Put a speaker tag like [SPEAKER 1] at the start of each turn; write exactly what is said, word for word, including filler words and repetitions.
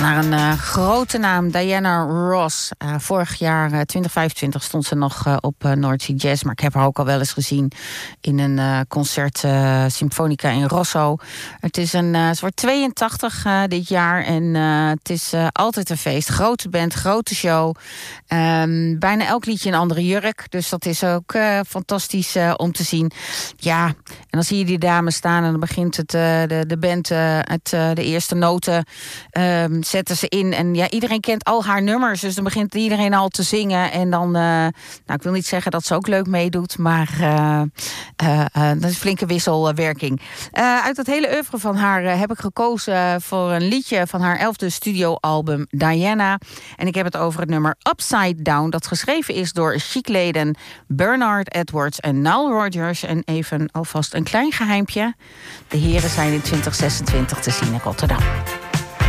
[SPEAKER 1] naar een uh, grote naam, Diana Ross. Uh, vorig jaar, uh, twintig vijfentwintig, stond ze nog uh, op uh, North Sea Jazz. Maar ik heb haar ook al wel eens gezien in een uh, concert uh, Symfonica in Rosso. Het is een, uh, ze wordt tweeëntachtig uh, dit jaar en uh, het is uh, altijd een feest. Grote band, grote show. Um, bijna elk liedje een andere jurk. Dus dat is ook uh, fantastisch uh, om te zien. Ja, en dan zie je die dames staan en dan begint het, uh, de, de band uh, het, uh, de eerste noten um, zetten ze in. En ja, iedereen kent al haar nummers. Dus dan begint iedereen al te zingen. En dan, uh, nou, ik wil niet zeggen dat ze ook leuk meedoet, maar uh, uh, uh, dat is een flinke wisselwerking. Uh, uit het hele oeuvre van haar uh, heb ik gekozen voor een liedje van haar elfde studioalbum Diana. En ik heb het over het nummer Upside Down, dat geschreven is door Chic Leden, Bernard Edwards en Nile Rodgers. En even alvast een klein geheimpje. De heren zijn in twintig zesentwintig te zien in Rotterdam.